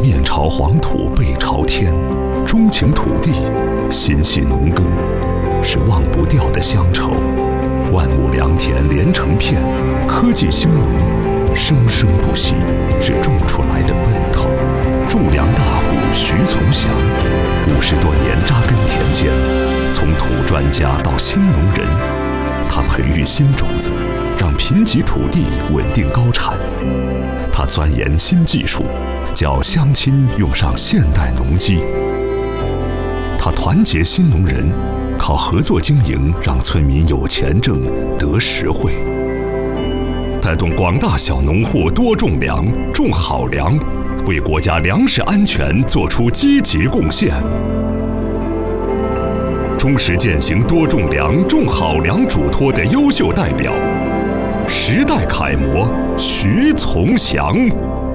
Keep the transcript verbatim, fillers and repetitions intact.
面朝黄土背朝天，钟情土地，心系农耕，是忘不掉的乡愁。万亩良田连成片，科技兴农，生生不息，是种出来的奔头。种粮大户徐从祥，五十多年扎根田间，从土专家到新农人，他培育新种子，让贫瘠土地稳定高产。他钻研新技术，叫乡亲用上现代农机。他团结新农人，靠合作经营让村民有钱挣得实惠，带动广大小农户多种粮、种好粮，为国家粮食安全做出积极贡献。忠实践行多种粮、种好粮嘱托的优秀代表，时代楷模徐从祥。